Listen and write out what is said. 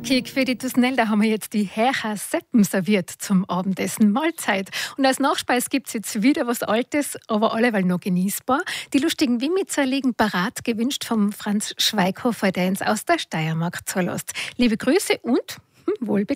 Kek für die Tusnel, da haben wir jetzt die Hecher-Seppen serviert zum Abendessen. Mahlzeit. Und als Nachspeis gibt es jetzt wieder was Altes, aber alleweil noch genießbar. Die lustigen Wimmitzer liegen parat, gewünscht vom Franz Schweighofer, der uns aus der Steiermark zulässt. Liebe Grüße und wohlbekomm.